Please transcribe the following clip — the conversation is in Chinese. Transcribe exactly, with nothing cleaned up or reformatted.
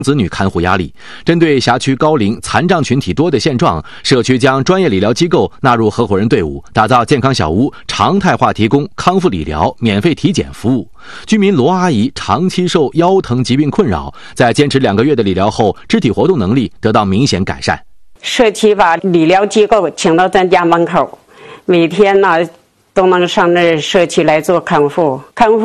子女看护压力。针对辖区高龄、残障群体多的现状，社区将专业理疗机构纳入合伙人队伍，打造健康小屋，常态化提供康复理疗、免费体检服务。居民罗阿姨长期受腰疼疾病困扰，在坚持两个月的理疗后，肢体活动能力得到明显改善。 社区把理疗机构请到咱家门口，每天呢都能上那社区来做康复。康复